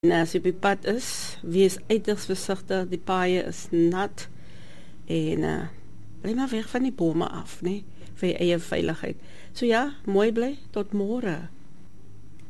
En as jy op die pad is, wees uiters versigtig, die paaie is nat, en bly maar weg van die bome af, nee, vir jou eie veiligheid. So ja, mooi bly, tot môre.